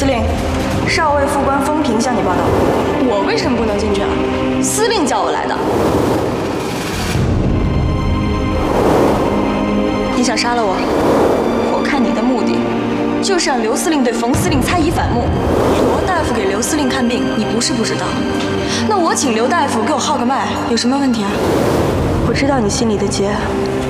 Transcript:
司令，少尉副官风平向你报道。我为什么不能进去啊？司令叫我来的。你想杀了我？我看你的目的就是让刘司令对冯司令猜疑反目。罗大夫给刘司令看病，你不是不知道。那我请刘大夫给我号个脉，有什么问题啊？我知道你心里的结